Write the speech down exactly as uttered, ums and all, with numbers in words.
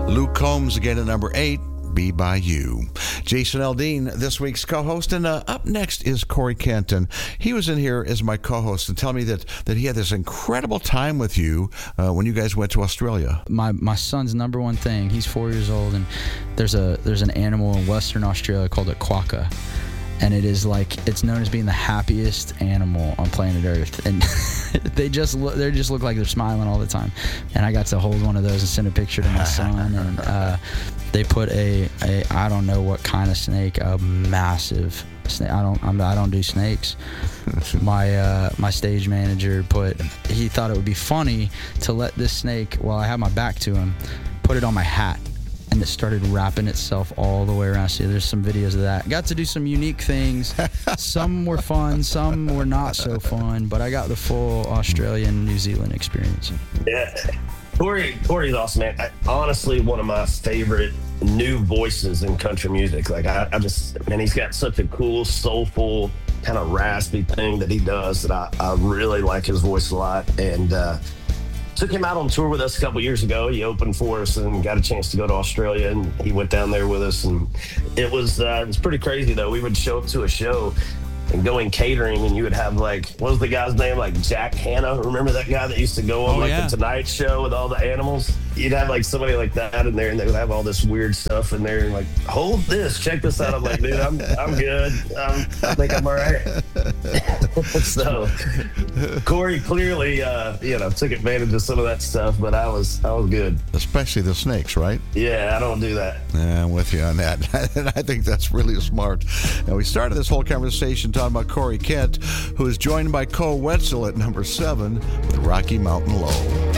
Luke Combs again at number eight, Be By You. Jason Aldean, this week's co-host. And uh, up next is Corey Kenton. He was in here as my co-host and tell me that, that he had this incredible time with you uh, when you guys went to Australia. My my son's number one thing, he's four years old, and there's a there's an animal in Western Australia called a quokka. And it is like, it's known as being the happiest animal on planet Earth. And they just look, they just look like they're smiling all the time. And I got to hold one of those and send a picture to my son. And uh, they put a, a, I don't know what kind of snake, a massive snake. I don't, I'm, I don't do snakes. My uh, my stage manager put, he thought it would be funny to let this snake, while I have my back to him, put it on my hat. And it started wrapping itself all the way around. So there's some videos of that. Got to do some unique things. Some were fun, some were not so fun. But I got the full Australian, New Zealand experience. Yeah, Corey, Corey's awesome, man. I, honestly, one of my favorite new voices in country music. Like I, I just, man, he's got such a cool, soulful, kind of raspy thing that he does that I, I really like his voice a lot. And uh, took him out on tour with us a couple years ago. He opened for us and got a chance to go to Australia, and he went down there with us. And it was uh, it was pretty crazy though. We would show up to a show and go in catering, and you would have like, what was the guy's name? Like Jack Hanna. Remember that guy that used to go on oh, like yeah. the Tonight Show with all the animals? You'd have like somebody like that in there, and they would have all this weird stuff in there, and like, hold this, check this out. I'm like, dude, I'm I'm good. I'm, I think I'm all right. So Corey clearly, uh, you know, took advantage of some of that stuff, but I was I was good. Especially the snakes, right? Yeah, I don't do that. Yeah, I'm with you on that. And I think that's really smart. Now, we started this whole conversation talking about Corey Kent, who is joined by Koe Wetzel at number seven with Rocky Mountain Low.